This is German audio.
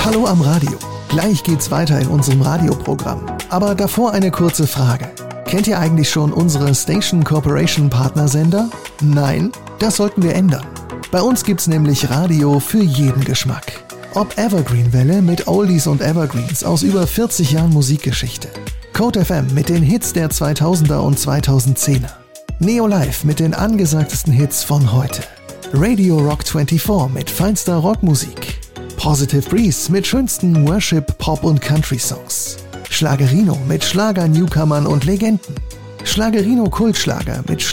Hallo am Radio. Gleich geht's weiter in unserem Radioprogramm. Aber davor eine kurze Frage. Kennt ihr eigentlich schon unsere Station Corporation Partnersender? Nein? Das sollten wir ändern. Bei uns gibt's nämlich Radio für jeden Geschmack. Ob Evergreen-Welle mit Oldies und Evergreens aus über 40 Jahren Musikgeschichte. Code FM mit den Hits der 2000er und 2010er. Neo Live mit den angesagtesten Hits von heute. Radio Rock 24 mit feinster Rockmusik. Positive Breeze mit schönsten Worship, Pop und Country Songs. Schlagerino mit Schlager-Newcomern und Legenden. Schlagerino Kultschlager mit